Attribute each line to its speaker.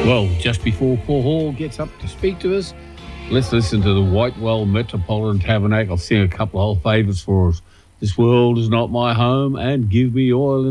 Speaker 1: Well, just before Paul Hall gets up to speak to us, let's listen to the Whitewell Metropolitan Tabernacle sing a couple of old favourites for us. This World Is Not My Home and Give Me Oil